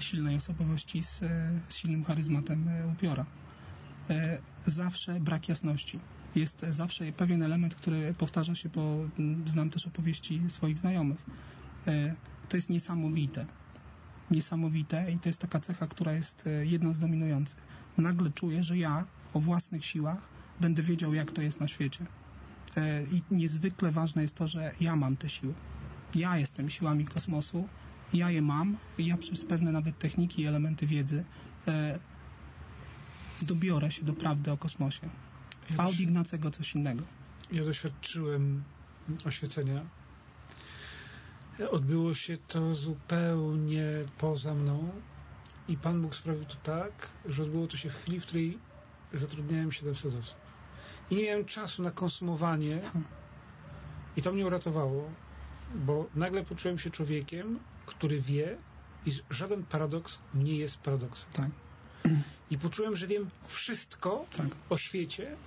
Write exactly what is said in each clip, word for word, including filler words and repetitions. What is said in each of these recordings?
silnej osobowości z, z silnym charyzmatem upiora. Zawsze brak jasności. Jest zawsze pewien element, który powtarza się, bo znam też opowieści swoich znajomych. To jest niesamowite. Niesamowite i to jest taka cecha, która jest jedną z dominujących. Nagle czuję, że ja o własnych siłach będę wiedział, jak to jest na świecie. I niezwykle ważne jest to, że ja mam te siły. Ja jestem siłami kosmosu, ja je mam i ja przez pewne nawet techniki i elementy wiedzy e, dobiorę się do prawdy o kosmosie. A od Ignacego coś innego. Ja doświadczyłem oświecenia. Odbyło się to zupełnie poza mną i Pan Bóg sprawił to tak, że odbyło to się w chwili, w której zatrudniałem siedemset osób. I nie miałem czasu na konsumowanie i to mnie uratowało, bo nagle poczułem się człowiekiem, który wie, iż żaden paradoks nie jest paradoksem. Tak. I poczułem, że wiem wszystko tak. o świecie,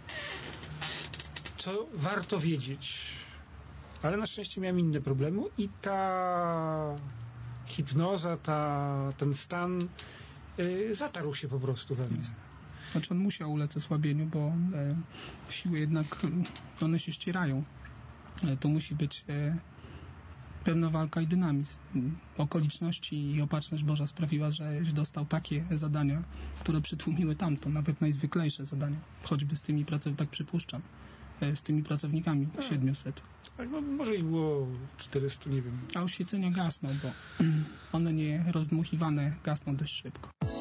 co warto wiedzieć. Ale na szczęście miałem inne problemy i ta hipnoza, ta, ten stan yy, zatarł się po prostu we mnie. Znaczy on musiał ulec osłabieniu, bo e, siły jednak one się ścierają. E, to musi być e, pewna walka i dynamizm. Okoliczności i opatrzność Boża sprawiła, że dostał takie zadania, które przytłumiły tamto, nawet najzwyklejsze zadania. Choćby z tymi pracownikami, tak przypuszczam, e, z tymi pracownikami siedmiuset. Tak, no, może ich było czterysta, nie wiem. A oświecenia gasną, bo one nie rozdmuchiwane gasną dość szybko.